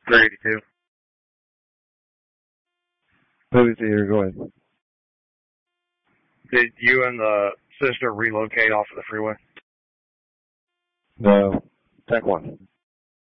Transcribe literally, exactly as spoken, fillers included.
three eighty-two. Movie theater, go ahead. Did you and the sister relocate off of the freeway? No. Tech one.